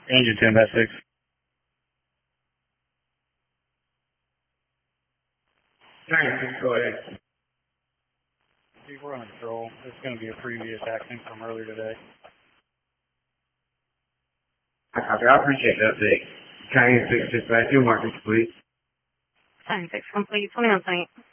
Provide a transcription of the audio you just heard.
Engine 10-6. Go ahead. Chief, we're on patrol. It's going to be a previous accident from earlier today. I copy. I appreciate the update. Cayenne 6 dispatch, your markings, please. Cayenne 6 complete. 20 on 20.